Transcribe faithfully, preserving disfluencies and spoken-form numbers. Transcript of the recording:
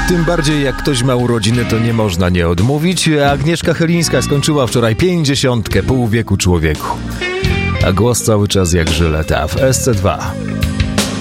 Tym bardziej jak ktoś ma urodziny, to nie można nie odmówić. Agnieszka Chylińska skończyła wczoraj pięćdziesiątkę, pół wieku człowieku. A głos cały czas jak żyleta w S C dwa.